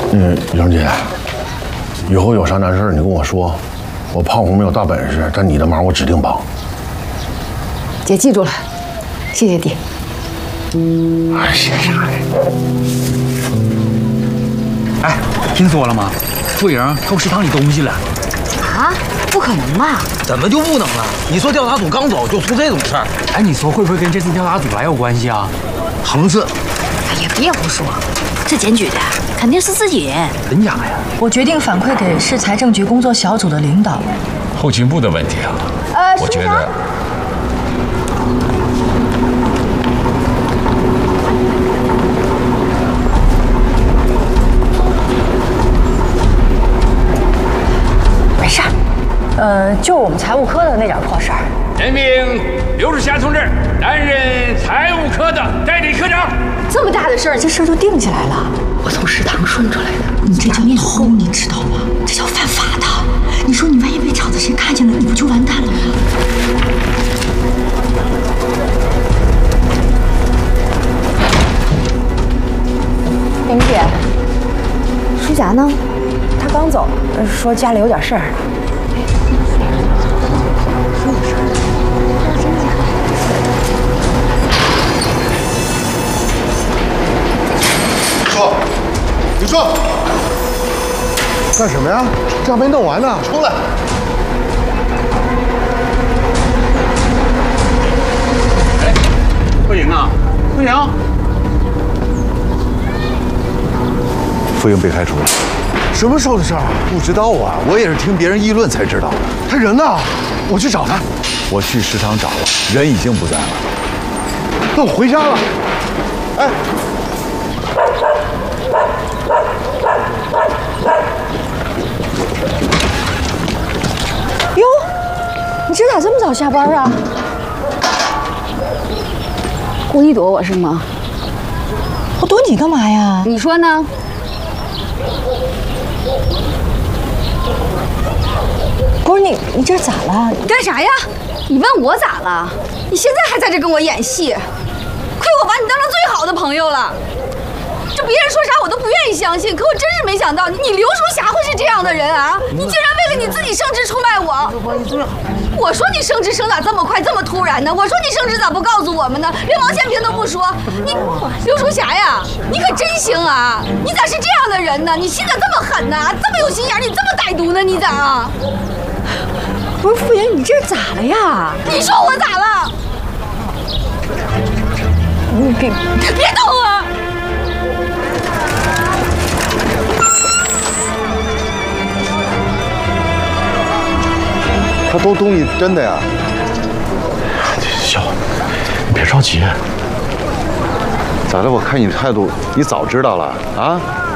莹姐，以后有啥难事你跟我说，我胖虎没有大本事，但你的忙我指定帮。 姐记住了，谢谢爹。 哎，谢谢。 哎，听说了吗？傅莹偷食堂里东西了。 啊？不可能吧？ 怎么就不能了？你说调查组刚走就出这种事儿， 哎，你说会不会跟这次调查组来有关系啊？ 横死！ 哎呀，别胡说，这检举的肯定是自己人。 真假呀？ 我决定反馈给市财政局工作小组的领导。 后勤部的问题啊，我觉得。 没事儿，就我们财务科的那点破事儿。 任命刘志霞同志担任财务科的代理科长。 这么大的事儿，这事儿就定下来了。我从食堂顺出来的，你这叫偷，你知道吗？这叫犯法的。你说你万一被厂子谁看见了，你不就完蛋了吗？ 莹姐，舒霞呢？她刚走，说家里有点事儿。 你说干什么呀？这还没弄完呢，出来！ 哎，傅莹啊，傅莹， 傅莹被开除了。 什么时候的事儿？ 不知道啊，我也是听别人议论才知道的。 他人呢？我去找他。 我去食堂找了，人已经不在了。 那我回家了。哎。 哟，你这咋这么早下班啊？故意躲我是吗？ 我躲你干嘛呀？ 你说呢？ 不是你这咋了？ 你干啥呀？你问我咋了？你现在还在这跟我演戏，亏我把你当成最好的朋友了。这别人说啥我都不愿意相信，可我真是没想到你刘淑霞会是这样的人啊！你竟然为了你自己升职出卖我！我说你升职升咋这么快这么突然呢？我说你升职咋不告诉我们呢？连王建平都不说，你刘淑霞呀，你可真行啊！你咋是这样的人呢？你心咋这么狠呢？这么有心眼，你这么歹毒呢？你咋？不是傅莹，你这是咋了呀？你说我咋了？你别动我！ 他偷东西真的呀？ 笑，你别着急。咋的？我看你态度，你早知道了啊？